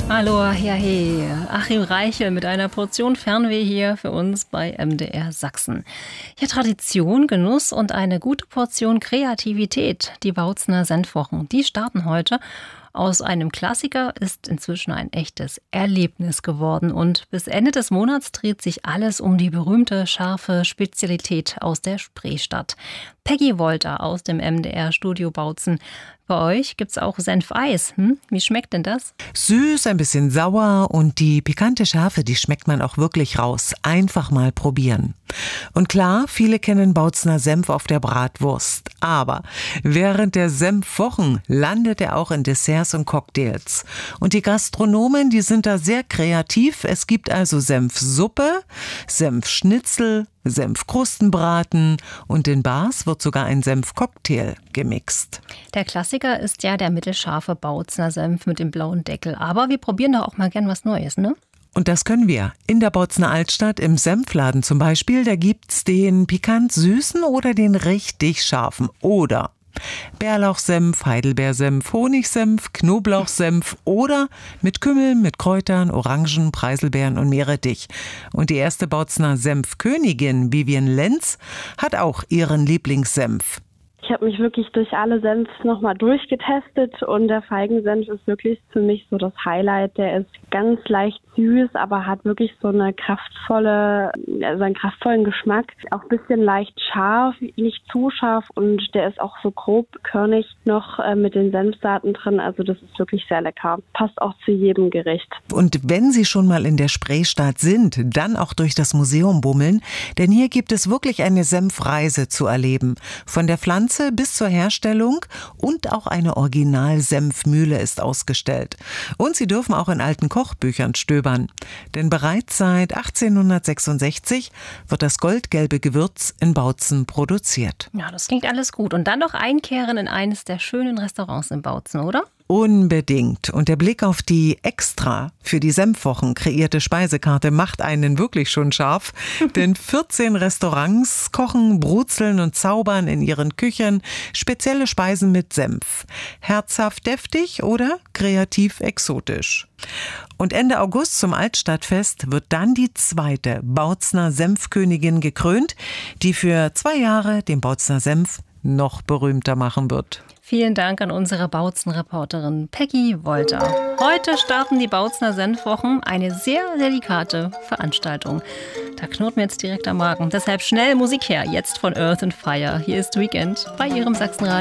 Hallo, ja, hey, Achim Reichel mit einer Portion Fernweh hier für uns bei MDR Sachsen. Ja, Tradition, Genuss und eine gute Portion Kreativität. Die Bautzner Senfwochen, die starten heute. Aus einem Klassiker ist inzwischen ein echtes Erlebnis geworden. Und bis Ende des Monats dreht sich alles um die berühmte scharfe Spezialität aus der Spreestadt. Peggy Wolter aus dem MDR-Studio Bautzen. Bei euch gibt's auch Senfeis. Wie schmeckt denn das? Süß, ein bisschen sauer und die pikante Schärfe, die schmeckt man auch wirklich raus. Einfach mal probieren. Und klar, viele kennen Bautzner Senf auf der Bratwurst. Aber während der Senfwochen landet er auch in Desserts und Cocktails. Und die Gastronomen, die sind da sehr kreativ. Es gibt also Senfsuppe, Senfschnitzel, Senfkrustenbraten und in Bars wird sogar ein Senfcocktail gemixt. Der Klassiker ist ja der mittelscharfe Bautzner Senf mit dem blauen Deckel. Aber wir probieren doch auch mal gern was Neues, ne? Und das können wir. In der Bautzner Altstadt im Senfladen zum Beispiel, da gibt's den pikant süßen oder den richtig scharfen. Oder Bärlauchsenf, Heidelbeersenf, Honigsenf, Knoblauchsenf oder mit Kümmel, mit Kräutern, Orangen, Preiselbeeren und Meerrettich. Und die erste Bautzner Senfkönigin, Vivian Lenz, hat auch ihren Lieblingssenf. Ich habe mich wirklich durch alle Senfs nochmal durchgetestet und der Feigensenf ist wirklich für mich so das Highlight. Der ist ganz leicht süß, aber hat wirklich so einen kraftvollen Geschmack. Auch ein bisschen leicht scharf, nicht zu scharf und der ist auch so grob körnig noch mit den Senfsaaten drin. Also das ist wirklich sehr lecker. Passt auch zu jedem Gericht. Und wenn Sie schon mal in der Spreestadt sind, dann auch durch das Museum bummeln, denn hier gibt es wirklich eine Senfreise zu erleben. Von der Pflanze bis zur Herstellung und auch eine Original-Senfmühle ist ausgestellt. Und Sie dürfen auch in alten Kochbüchern stöbern. Denn bereits seit 1866 wird das goldgelbe Gewürz in Bautzen produziert. Ja, das klingt alles gut. Und dann noch einkehren in eines der schönen Restaurants in Bautzen, oder? Unbedingt. Und der Blick auf die extra für die Senfwochen kreierte Speisekarte macht einen wirklich schon scharf. Denn 14 Restaurants kochen, brutzeln und zaubern in ihren Küchen spezielle Speisen mit Senf. Herzhaft deftig oder kreativ exotisch. Und Ende August zum Altstadtfest wird dann die zweite Bautzner Senfkönigin gekrönt, die für 2 Jahre den Bautzner Senf noch berühmter machen wird. Vielen Dank an unsere Bautzen-Reporterin Peggy Wolter. Heute starten die Bautzner Senfwochen, eine sehr delikate Veranstaltung. Da knurrt mir jetzt direkt am Magen. Deshalb schnell Musik her, jetzt von Earth and Fire. Hier ist Weekend bei Ihrem Sachsenradio.